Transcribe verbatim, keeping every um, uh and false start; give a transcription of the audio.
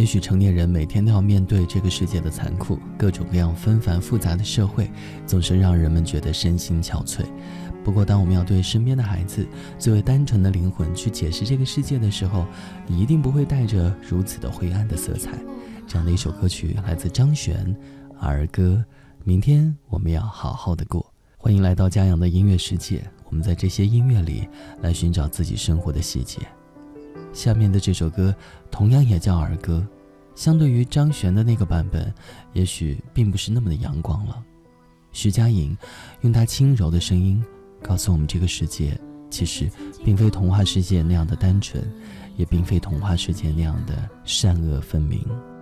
也许成年人每天都要面对这个世界的残酷，各种各样纷繁复杂的社会总是让人们觉得身心憔悴。不过当我们要对身边的孩子作为单纯的灵魂去解释这个世界的时候，你一定不会带着如此的灰暗的色彩。这样的一首歌曲来自张悬，儿歌，明天我们要好好的过。欢迎来到嘉阳的音乐世界，我们在这些音乐里来寻找自己生活的细节。下面的这首歌同样也叫儿歌，相对于张悬的那个版本，也许并不是那么的阳光了。徐佳莹用她轻柔的声音告诉我们，这个世界其实并非童话世界那样的单纯，也并非童话世界那样的善恶分明。